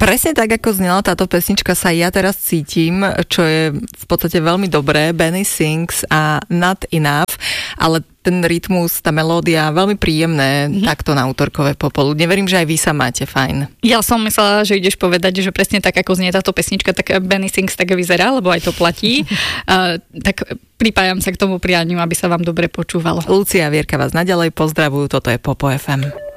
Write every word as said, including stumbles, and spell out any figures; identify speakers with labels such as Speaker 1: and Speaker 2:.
Speaker 1: Presne tak, ako znela táto pesnička, sa ja teraz cítim, čo je v podstate veľmi dobré. Benny Sings a Not Enough, ale ten rytmus, tá melódia, veľmi príjemné mm-hmm. takto na útorkové popoludne. Verím, že aj vy sa máte fajn.
Speaker 2: Ja som myslela, že ideš povedať, že presne tak, ako znie táto pesnička, tak Benny Sings tak vyzerá, lebo aj to platí. uh, tak pripájam sa k tomu prianiu, aby sa vám dobre počúvalo.
Speaker 1: Lucia a Vierka vás naďalej pozdravujú, toto je Popo ef em.